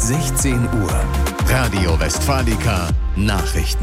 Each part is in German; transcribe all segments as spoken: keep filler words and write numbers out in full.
sechzehn Uhr. Radio Westfalica Nachrichten.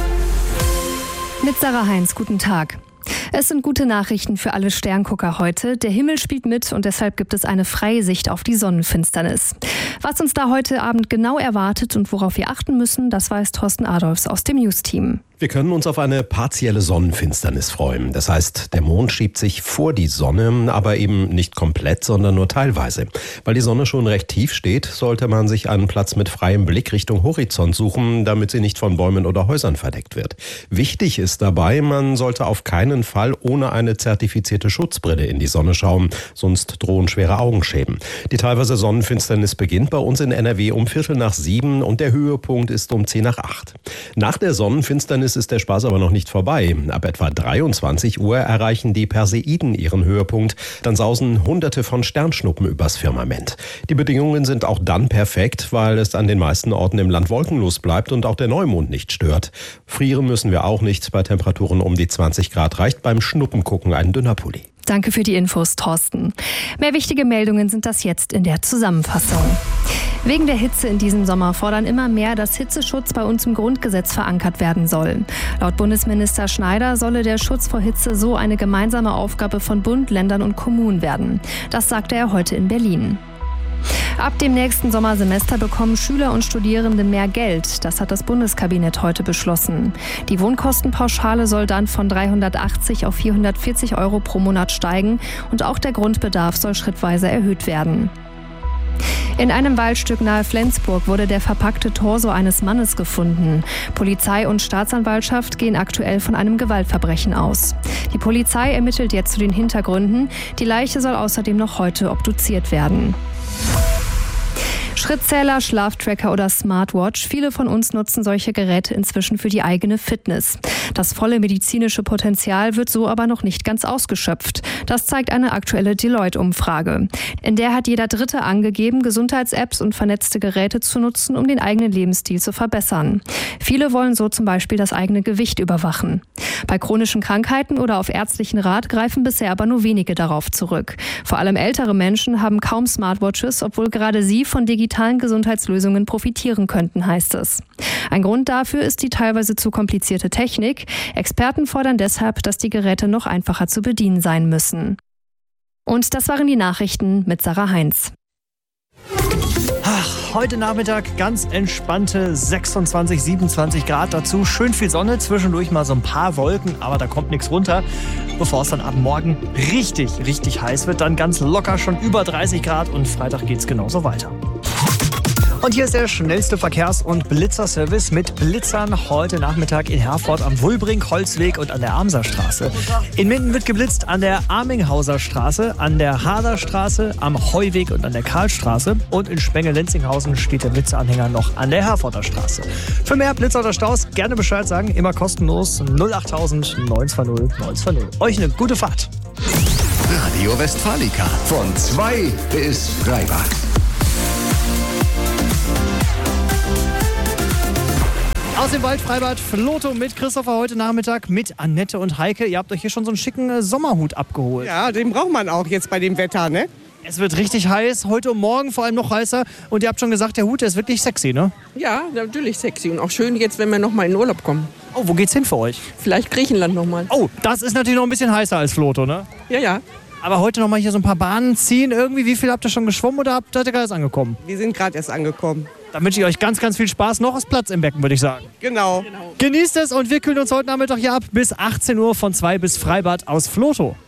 Mit Sarah Heinz, guten Tag. Es sind gute Nachrichten für alle Sterngucker heute. Der Himmel spielt mit und deshalb gibt es eine freie Sicht auf die Sonnenfinsternis. Was uns da heute Abend genau erwartet und worauf wir achten müssen, das weiß Thorsten Adolfs aus dem News-Team. Wir können uns auf eine partielle Sonnenfinsternis freuen. Das heißt, der Mond schiebt sich vor die Sonne, aber eben nicht komplett, sondern nur teilweise. Weil die Sonne schon recht tief steht, sollte man sich einen Platz mit freiem Blick Richtung Horizont suchen, damit sie nicht von Bäumen oder Häusern verdeckt wird. Wichtig ist dabei, man sollte auf keinen Fall ohne eine zertifizierte Schutzbrille in die Sonne schauen, sonst drohen schwere Augenschäden. Die teilweise Sonnenfinsternis beginnt bei uns in N R W um Viertel nach sieben und der Höhepunkt ist um zehn nach acht. Nach der Sonnenfinsternis ist der Spaß aber noch nicht vorbei. Ab etwa dreiundzwanzig Uhr erreichen die Perseiden ihren Höhepunkt. Dann sausen Hunderte von Sternschnuppen übers Firmament. Die Bedingungen sind auch dann perfekt, weil es an den meisten Orten im Land wolkenlos bleibt und auch der Neumond nicht stört. Frieren müssen wir auch nicht. Bei Temperaturen um die zwanzig Grad reicht beim Schnuppengucken ein dünner Pulli. Danke für die Infos, Thorsten. Mehr wichtige Meldungen sind das jetzt in der Zusammenfassung. Wegen der Hitze in diesem Sommer fordern immer mehr, dass Hitzeschutz bei uns im Grundgesetz verankert werden soll. Laut Bundesminister Schneider solle der Schutz vor Hitze so eine gemeinsame Aufgabe von Bund, Ländern und Kommunen werden. Das sagte er heute in Berlin. Ab dem nächsten Sommersemester bekommen Schüler und Studierende mehr Geld. Das hat das Bundeskabinett heute beschlossen. Die Wohnkostenpauschale soll dann von dreihundertachtzig auf vierhundertvierzig Euro pro Monat steigen und auch der Grundbedarf soll schrittweise erhöht werden. In einem Waldstück nahe Flensburg wurde der verpackte Torso eines Mannes gefunden. Polizei und Staatsanwaltschaft gehen aktuell von einem Gewaltverbrechen aus. Die Polizei ermittelt jetzt zu den Hintergründen. Die Leiche soll außerdem noch heute obduziert werden. Schrittzähler, Schlaftracker oder Smartwatch. Viele von uns nutzen solche Geräte inzwischen für die eigene Fitness. Das volle medizinische Potenzial wird so aber noch nicht ganz ausgeschöpft. Das zeigt eine aktuelle Deloitte-Umfrage. In der hat jeder Dritte angegeben, Gesundheits-Apps und vernetzte Geräte zu nutzen, um den eigenen Lebensstil zu verbessern. Viele wollen so zum Beispiel das eigene Gewicht überwachen. Bei chronischen Krankheiten oder auf ärztlichen Rat greifen bisher aber nur wenige darauf zurück. Vor allem ältere Menschen haben kaum Smartwatches, obwohl gerade sie von digitalen Gesundheitslösungen profitieren könnten, heißt es. Ein Grund dafür ist die teilweise zu komplizierte Technik. Experten fordern deshalb, dass die Geräte noch einfacher zu bedienen sein müssen. Und das waren die Nachrichten mit Sarah Heinz. Ach, heute Nachmittag ganz entspannte sechsundzwanzig, siebenundzwanzig Grad dazu. Schön viel Sonne, zwischendurch mal so ein paar Wolken, aber da kommt nichts runter. Bevor es dann ab morgen richtig, richtig heiß wird, dann ganz locker schon über dreißig Grad und Freitag geht's genauso weiter. Und hier ist der schnellste Verkehrs- und Blitzerservice mit Blitzern heute Nachmittag in Herford am Wulbrink-Holzweg und an der Amserstraße. In Minden wird geblitzt an der Arminghauser Straße, an der Haderstraße, am Heuweg und an der Karlstraße. Und in Spenge-Lenzinghausen steht der Blitzeranhänger noch an der Herforder Straße. Für mehr Blitzer oder Staus gerne Bescheid sagen, immer kostenlos null achttausend neun zwei null neun zwei null. Euch eine gute Fahrt. Radio Westfalica von zwei bis Freibad. Aus dem Waldfreibad Floto mit Christopher heute Nachmittag mit Annette und Heike. Ihr habt euch hier schon so einen schicken äh, Sommerhut abgeholt. Ja, den braucht man auch jetzt bei dem Wetter, ne? Es wird richtig heiß, heute und morgen vor allem noch heißer. Und ihr habt schon gesagt, der Hut, der ist wirklich sexy, ne? Ja, natürlich sexy und auch schön jetzt, wenn wir noch mal in den Urlaub kommen. Oh, wo geht's hin für euch? Vielleicht Griechenland noch mal. Oh, das ist natürlich noch ein bisschen heißer als Floto, ne? Ja, ja. Aber heute noch mal hier so ein paar Bahnen ziehen irgendwie. Wie viel habt ihr schon geschwommen oder habt ihr gerade erst angekommen? Wir sind gerade erst angekommen. Dann wünsche ich euch ganz, ganz viel Spaß. Noch ist Platz im Becken, würde ich sagen. Genau. Genießt es und wir kühlen uns heute Nachmittag hier ab bis achtzehn Uhr von zwei bis Freibad aus Floto.